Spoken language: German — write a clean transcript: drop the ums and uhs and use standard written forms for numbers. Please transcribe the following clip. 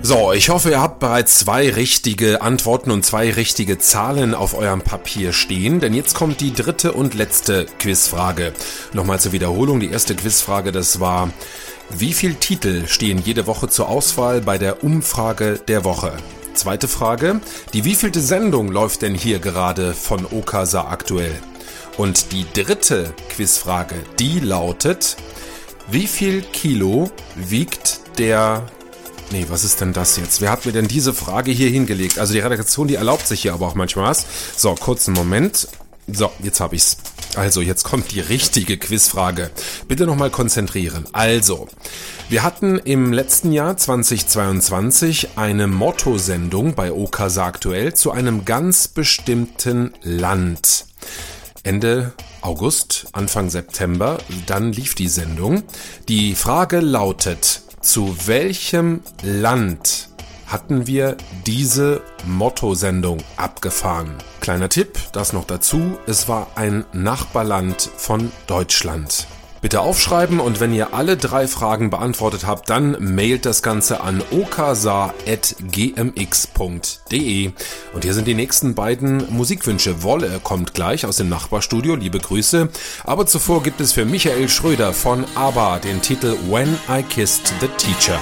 So, ich hoffe, ihr habt bereits 2 richtige Antworten und 2 richtige Zahlen auf eurem Papier stehen, denn jetzt kommt die 3. und letzte Quizfrage. Nochmal zur Wiederholung, die erste Quizfrage, das war: Wie viele Titel stehen jede Woche zur Auswahl bei der Umfrage der Woche? Zweite Frage: Die wievielte Sendung läuft denn hier gerade von Okasa aktuell? Und die 3. Quizfrage, die lautet: Wie viel Kilo wiegt der... Nee, was ist denn das jetzt? Wer hat mir denn diese Frage hier hingelegt? Also die Redaktion, die erlaubt sich hier aber auch manchmal was. So, kurzen Moment. So, jetzt habe ich's. Also, jetzt kommt die richtige Quizfrage. Bitte nochmal konzentrieren. Also, wir hatten im letzten Jahr 2022 eine Motto-Sendung bei Okasa aktuell zu einem ganz bestimmten Land. Ende August, Anfang September, dann lief die Sendung. Die Frage lautet: Zu welchem Land hatten wir diese Motto-Sendung abgefahren? Kleiner Tipp, das noch dazu, es war ein Nachbarland von Deutschland. Bitte aufschreiben, und wenn ihr alle 3 Fragen beantwortet habt, dann mailt das Ganze an okasa@gmx.de. Und hier sind die nächsten beiden Musikwünsche. Wolle kommt gleich aus dem Nachbarstudio, liebe Grüße. Aber zuvor gibt es für Michael Schröder von ABBA den Titel When I Kissed the Teacher.